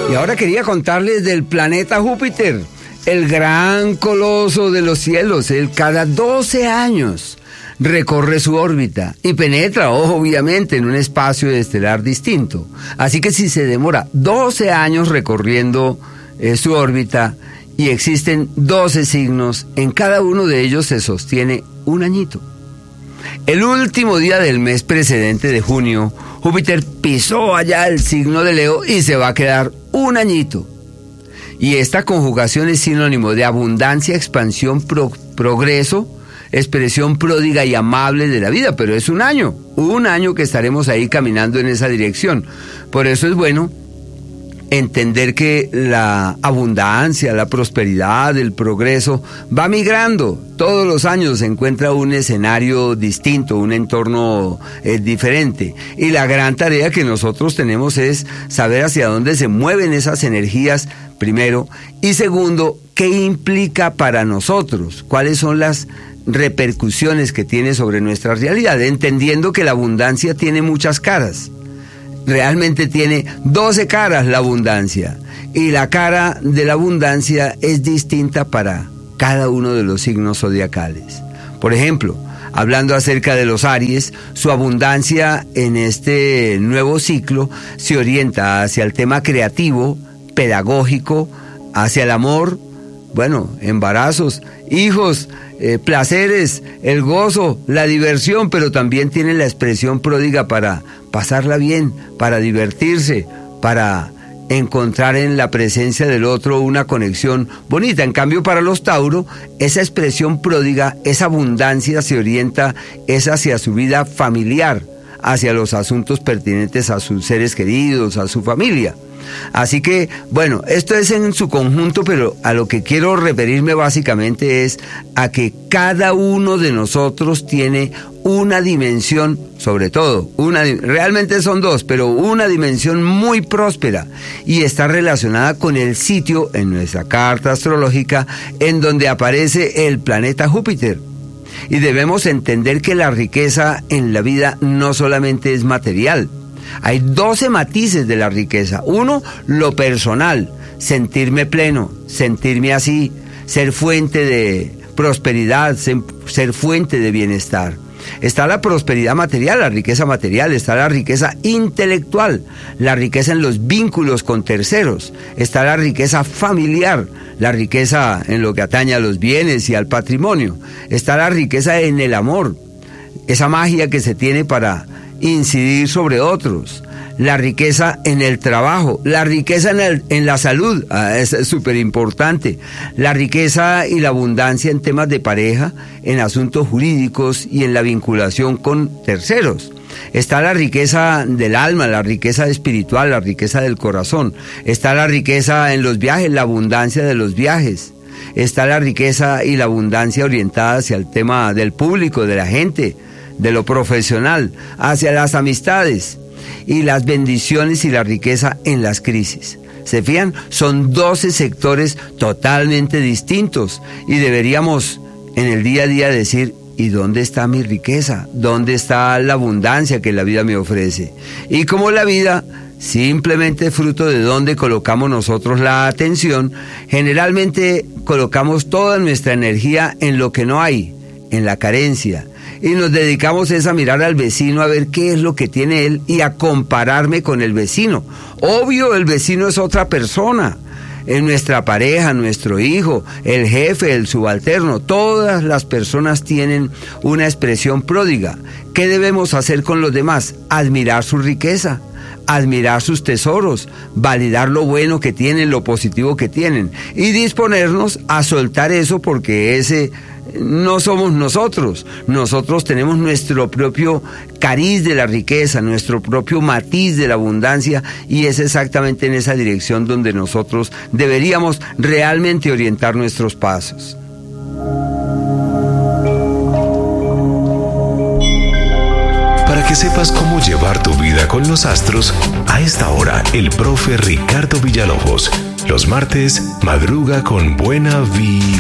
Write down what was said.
Y ahora quería contarles del planeta Júpiter, el gran coloso de los cielos. Él cada 12 años recorre su órbita y penetra, obviamente, en un espacio estelar distinto. Así que si se demora 12 años recorriendo su órbita y existen 12 signos, en cada uno de ellos se sostiene un añito. El último día del mes precedente de junio, Júpiter pisó allá el signo de Leo y se va a quedar un añito. Y esta conjugación es sinónimo de abundancia, expansión, progreso, expresión pródiga y amable de la vida, pero es un año que estaremos ahí caminando en esa dirección. Por eso es bueno entender que la abundancia, la prosperidad, el progreso va migrando. Todos los años se encuentra un escenario distinto, un entorno diferente. Y la gran tarea que nosotros tenemos es saber hacia dónde se mueven esas energías, primero. Y segundo, ¿qué implica para nosotros? ¿Cuáles son las repercusiones que tiene sobre nuestra realidad? Entendiendo que la abundancia tiene muchas caras. Realmente tiene 12 caras la abundancia, y la cara de la abundancia es distinta para cada uno de los signos zodiacales. Por ejemplo, hablando acerca de los Aries, su abundancia en este nuevo ciclo se orienta hacia el tema creativo, pedagógico, hacia el amor, embarazos, hijos, placeres, el gozo, la diversión, pero también tiene la expresión pródiga para pasarla bien, para divertirse, para encontrar en la presencia del otro una conexión bonita. En cambio, para los Tauro, esa expresión pródiga, esa abundancia se orienta es hacia su vida familiar, hacia los asuntos pertinentes a sus seres queridos, a su familia. Así que, esto es en su conjunto, pero a lo que quiero referirme básicamente es a que cada uno de nosotros tiene una dimensión, sobre todo, realmente son dos, pero una dimensión muy próspera y está relacionada con el sitio en nuestra carta astrológica en donde aparece el planeta Júpiter. Y debemos entender que la riqueza en la vida no solamente es material. Hay 12 matices de la riqueza. Uno, lo personal, sentirme pleno, sentirme así, ser fuente de prosperidad, ser fuente de bienestar. Está la prosperidad material, la riqueza material, está la riqueza intelectual, la riqueza en los vínculos con terceros, está la riqueza familiar, la riqueza en lo que atañe a los bienes y al patrimonio, está la riqueza en el amor, esa magia que se tiene para incidir sobre otros, la riqueza en el trabajo, la riqueza en la salud, es súper importante, la riqueza y la abundancia en temas de pareja, en asuntos jurídicos y en la vinculación con terceros. Está la riqueza del alma, la riqueza espiritual, la riqueza del corazón. Está la riqueza en los viajes, la abundancia de los viajes. Está la riqueza y la abundancia orientada hacia el tema del público, de la gente, de lo profesional, hacia las amistades y las bendiciones y la riqueza en las crisis. ¿Se fijan? Son 12 sectores totalmente distintos y deberíamos en el día a día decir: ¿y dónde está mi riqueza? ¿Dónde está la abundancia que la vida me ofrece? Y como la vida simplemente fruto de dónde colocamos nosotros la atención, generalmente colocamos toda nuestra energía en lo que no hay, en la carencia, y nos dedicamos a mirar al vecino a ver qué es lo que tiene él y a compararme con el vecino. Obvio, el vecino es otra persona, es nuestra pareja, nuestro hijo, el jefe, el subalterno. Todas las personas tienen una expresión pródiga. ¿Qué debemos hacer con los demás? Admirar su riqueza, admirar sus tesoros, validar lo bueno que tienen, lo positivo que tienen y disponernos a soltar eso, porque ese no somos nosotros. Nosotros tenemos nuestro propio cariz de la riqueza, nuestro propio matiz de la abundancia, y es exactamente en esa dirección donde nosotros deberíamos realmente orientar nuestros pasos. Para que sepas cómo llevar tu vida con los astros, a esta hora el profe Ricardo Villalobos. Los martes madruga con buena vibra.